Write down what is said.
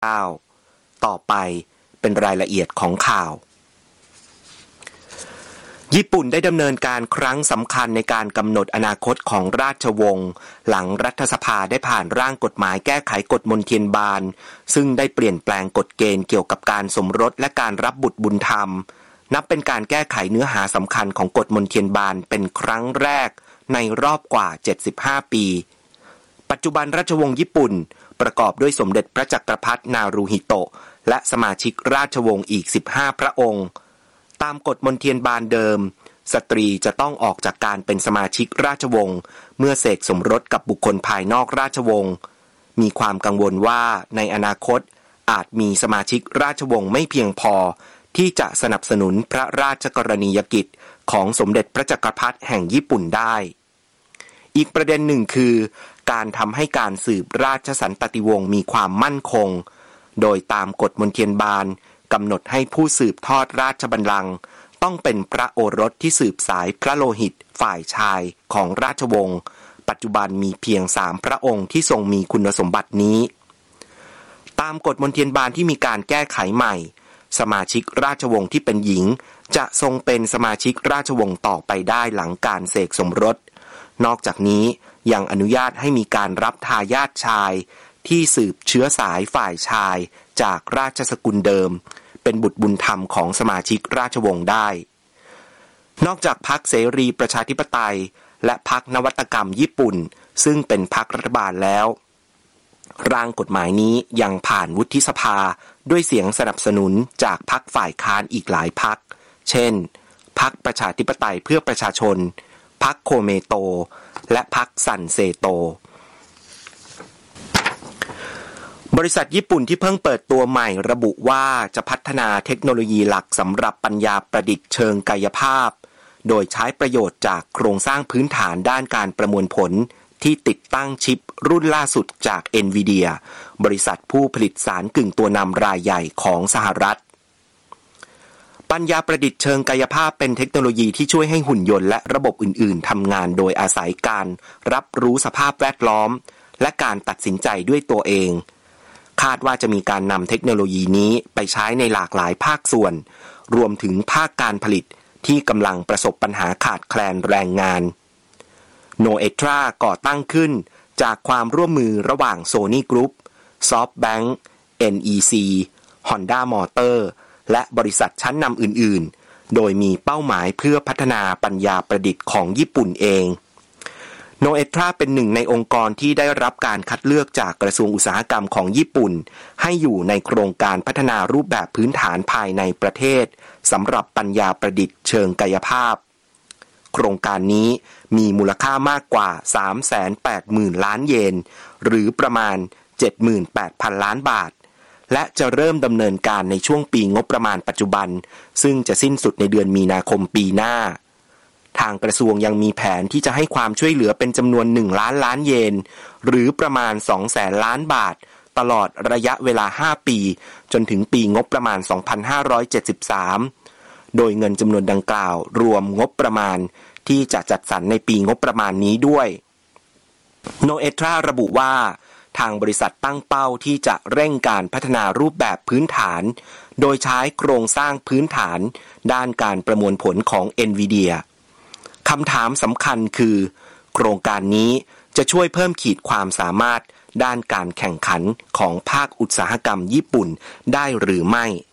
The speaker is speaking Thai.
ต่อไปเป็นรายละเอียดของข่าวญี่ปุ่นได้ดำเนินการครั้งสำคัญในการกำหนดอนาคตของราชวงศ์หลังรัฐสภาได้ผ่านร่างกฎหมายแก้ไขกฎมนเทียนบานซึ่งได้เปลี่ยนแปลงกฎเกณฑ์เกี่ยวกับการสมรสและการรับบุตรบุญธรรมนับเป็นการแก้ไขเนื้อหาสำคัญของกฎมนเทียนบานเป็นครั้งแรกในรอบกว่า75ปีปัจจุบันราชวงศ์ญี่ปุ่นประกอบด้วยสมเด็จพระจักรพรรดินารูฮิโตะและสมาชิกราชวงศ์อีก15พระองค์ตามกฎมนเทียนบานเดิมสตรีจะต้องออกจากการเป็นสมาชิกราชวงศ์เมื่อเสกสมรสกับบุคคลภายนอกราชวงศ์มีความกังวลว่าในอนาคตอาจมีสมาชิกราชวงศ์ไม่เพียงพอที่จะสนับสนุนพระราชกรณียกิจของสมเด็จพระจักรพรรดิแห่งญี่ปุ่นได้อีกประเด็นหนึ่งคือการทำให้การสืบราชสันตติวงศ์มีความมั่นคงโดยตามกฎมนเทียนบานกำหนดให้ผู้สืบทอดราชบัลลังก์ต้องเป็นพระโอรสที่สืบสายพระโลหิตฝ่ายชายของราชวงศ์ปัจจุบันมีเพียง3พระองค์ที่ทรงมีคุณสมบัตินี้ตามกฎมนเทียนบานที่มีการแก้ไขใหม่สมาชิกราชวงศ์ที่เป็นหญิงจะทรงเป็นสมาชิกราชวงศ์ต่อไปได้หลังการเสกสมรสนอกจากนี้ยังอนุญาตให้มีการรับทายาทชายที่สืบเชื้อสายฝ่ายชายจากราชสกุลเดิมเป็นบุตรบุญธรรมของสมาชิกราชวงศ์ได้นอกจากพรรคเสรีประชาธิปไตยและพรรคนวัตกรรมญี่ปุ่นซึ่งเป็นพรรครัฐบาลแล้วร่างกฎหมายนี้ยังผ่านวุฒิสภาด้วยเสียงสนับสนุนจากพรรคฝ่ายค้านอีกหลายพรรคเช่นพรรคประชาธิปไตยเพื่อประชาชนพรรคโคเมโตและพรรคซันเซโตบริษัทญี่ปุ่นที่เพิ่งเปิดตัวใหม่ระบุว่าจะพัฒนาเทคโนโลยีหลักสำหรับปัญญาประดิษฐ์เชิงกายภาพโดยใช้ประโยชน์จากโครงสร้างพื้นฐานด้านการประมวลผลที่ติดตั้งชิปรุ่นล่าสุดจาก NVIDIA บริษัทผู้ผลิตสารกึ่งตัวนำรายใหญ่ของสหรัฐปัญญาประดิษฐ์เชิงกายภาพเป็นเทคโนโลยีที่ช่วยให้หุ่นยนต์และระบบอื่นๆทำงานโดยอาศัยการรับรู้สภาพแวดล้อมและการตัดสินใจด้วยตัวเองคาดว่าจะมีการนำเทคโนโลยีนี้ไปใช้ในหลากหลายภาคส่วนรวมถึงภาคการผลิตที่กำลังประสบปัญหาขาดแคลนแรงงานโนเอทราก่อตั้งขึ้นจากความร่วมมือระหว่าง Sony Group, SoftBank, NEC, Honda Motor และบริษัทชั้นนำอื่นๆโดยมีเป้าหมายเพื่อพัฒนาปัญญาประดิษฐ์ของญี่ปุ่นเองโนเอทราเป็นหนึ่งในองค์กรที่ได้รับการคัดเลือกจากกระทรวงอุตสาหกรรมของญี่ปุ่นให้อยู่ในโครงการพัฒนารูปแบบพื้นฐานภายในประเทศสำหรับปัญญาประดิษฐ์เชิงกายภาพโครงการนี้มีมูลค่ามากกว่า 380,000 ล้านเยนหรือประมาณ 78,000 ล้านบาทและจะเริ่มดำเนินการในช่วงปีงบประมาณปัจจุบันซึ่งจะสิ้นสุดในเดือนมีนาคมปีหน้าทางกระทรวงยังมีแผนที่จะให้ความช่วยเหลือเป็นจำนวน1ล้านล้านเยนหรือประมาณ 200,000 ล้านบาทตลอดระยะเวลา5ปีจนถึงปีงบประมาณ 2573 โดยเงินจำนวนดังกล่าวรวมงบประมาณที่จะจัดสรรในปีงบประมาณนี้ด้วยโนเอทราระบุว่าทางบริษัทตั้งเป้าที่จะเร่งการพัฒนารูปแบบพื้นฐานโดยใช้โครงสร้างพื้นฐานด้านการประมวลผลของ NVIDIA คำถามสำคัญคือโครงการนี้จะช่วยเพิ่มขีดความสามารถด้านการแข่งขันของภาคอุตสาหกรรมญี่ปุ่นได้หรือไม่